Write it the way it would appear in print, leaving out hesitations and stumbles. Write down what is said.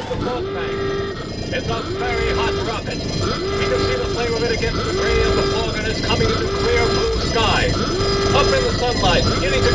the fog bank. It's a very hot rocket. We can see the flame of it against the gray of the fog, and it's coming into clear blue sky. Up in the sunlight, beginning to